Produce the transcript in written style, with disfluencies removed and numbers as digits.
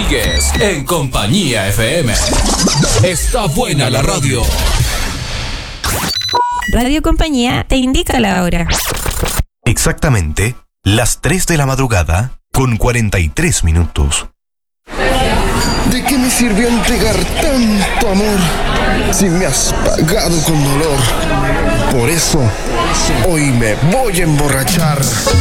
Sigues en Compañía FM. Está buena la radio. Radio Compañía te indica la hora. Exactamente las 3 de la madrugada con 43 minutos. ¿De qué me sirvió entregar tanto amor si me has pagado con dolor? Por eso, hoy me voy a emborrachar.